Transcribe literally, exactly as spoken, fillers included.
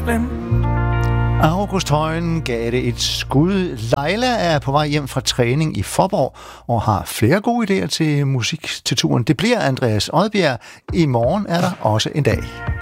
solen. August Højen gav det et skud. Leila er på vej hjem fra træning i Faaborg og har flere gode idéer til musik til turen. Det bliver Andreas Odbjerg. I morgen er der også en dag.